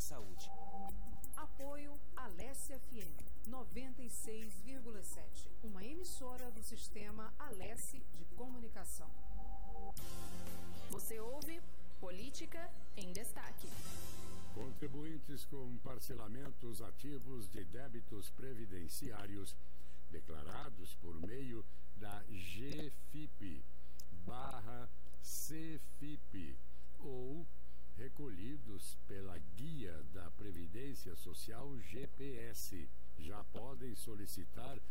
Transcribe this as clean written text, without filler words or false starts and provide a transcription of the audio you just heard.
saúde. Apoio Alesse FM 96,7, uma emissora do sistema Alesse de Comunicação. Você ouve Política em Destaque. Contribuintes com parcelamentos ativos de débitos previdenciários declarados por meio da GFIP/CFIP ou recolhidos pela Guia da Previdência Social GPS já podem solicitar